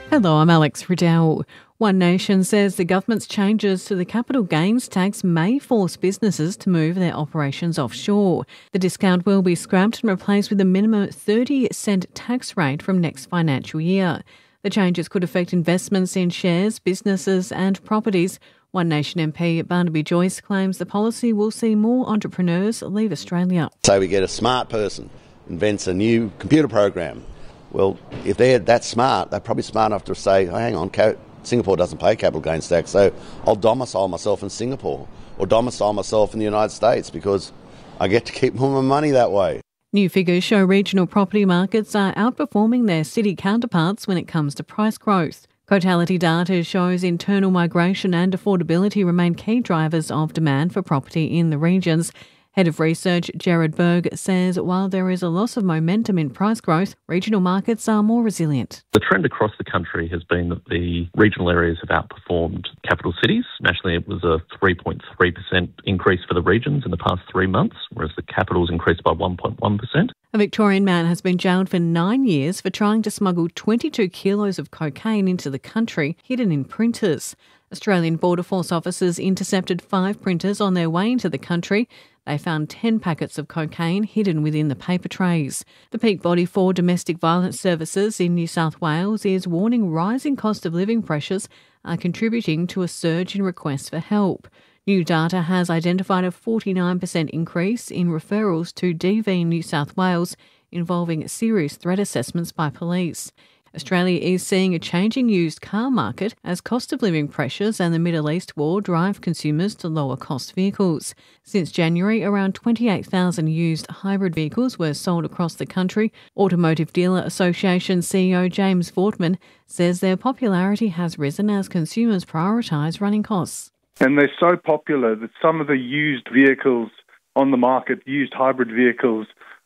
Hello, I'm Alex Riddell. One Nation says the government's changes to the capital gains tax may force businesses to move their operations offshore. The discount will be scrapped and replaced with a minimum 30-cent tax rate from next financial year. The changes could affect investments in shares, businesses and properties. One Nation MP Barnaby Joyce claims the policy will see more entrepreneurs leave Australia. So we get a smart person, invents a new computer program. Well, if they're that smart, they're probably smart enough to say, oh, hang on, Singapore doesn't pay capital gains tax, so I'll domicile myself in Singapore or domicile myself in the United States because I get to keep more of my money that way. New figures show regional property markets are outperforming their city counterparts when it comes to price growth. Cotality data shows internal migration and affordability remain key drivers of demand for property in the regions. Head of Research Jared Berg says while there is a loss of momentum in price growth, regional markets are more resilient. The trend across the country has been that the regional areas have outperformed capital cities. Nationally, it was a 3.3% increase for the regions in the past 3 months, whereas the capitals increased by 1.1%. A Victorian man has been jailed for 9 years for trying to smuggle 22 kilos of cocaine into the country, hidden in printers. Australian Border Force officers intercepted 5 printers on their way into the country. They found 10 packets of cocaine hidden within the paper trays. The peak body for domestic violence services in New South Wales is warning rising cost of living pressures are contributing to a surge in requests for help. New data has identified a 49% increase in referrals to DV New South Wales involving serious threat assessments by police. Australia is seeing a changing used car market as cost of living pressures and the Middle East war drive consumers to lower cost vehicles. Since January, around 28,000 used hybrid vehicles were sold across the country. Automotive Dealer Association CEO James Vortman says their popularity has risen as consumers prioritise running costs. And they're so popular that some of the used vehicles on the market, used hybrid vehicles,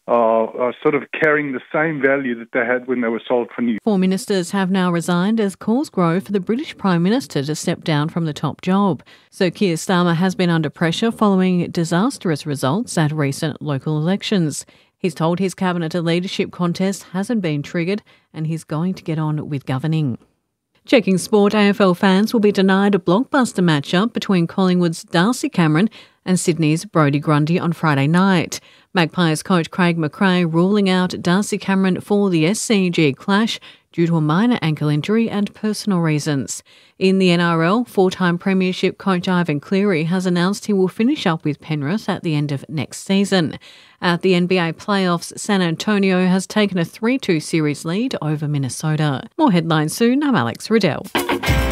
are sort of carrying the same value that they had when they were sold for new. 4 ministers have now resigned as calls grow for the British Prime Minister to step down from the top job. Sir Keir Starmer has been under pressure following disastrous results at recent local elections. He's told his cabinet a leadership contest hasn't been triggered and he's going to get on with governing. Checking sport, AFL fans will be denied a blockbuster matchup between Collingwood's Darcy Cameron and Sydney's Brodie Grundy on Friday night. Magpies coach Craig McRae ruling out Darcy Cameron for the SCG clash due to a minor ankle injury and personal reasons. In the NRL, 4-time premiership coach Ivan Cleary has announced he will finish up with Penrith at the end of next season. At the NBA playoffs, San Antonio has taken a 3-2 series lead over Minnesota. More headlines soon. I'm Alex Riddell.